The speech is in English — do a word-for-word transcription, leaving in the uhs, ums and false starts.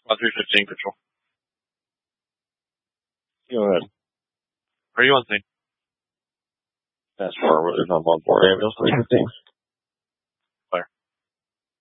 one three fifteen, control. Go ahead. Are you on scene? That's forward. There's on one four ambulance three fifteen.